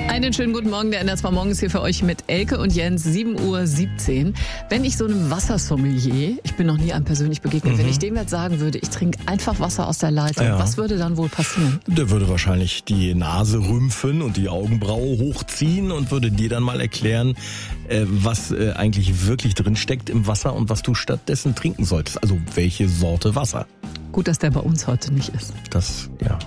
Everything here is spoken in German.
Einen schönen guten Morgen, der NDR Morgen ist hier für euch mit Elke und Jens, 7:17 Uhr. Wenn ich so einem Wassersommelier, ich bin noch nie einem persönlich begegnet, wenn ich dem jetzt sagen würde, ich trinke einfach Wasser aus der Leitung, was würde dann wohl passieren? Der würde wahrscheinlich die Nase rümpfen und die Augenbraue hochziehen und würde dir dann mal erklären, was eigentlich wirklich drin steckt im Wasser und was du stattdessen trinken solltest. Also welche Sorte Wasser. Gut, dass der bei uns heute nicht ist. Das, ja.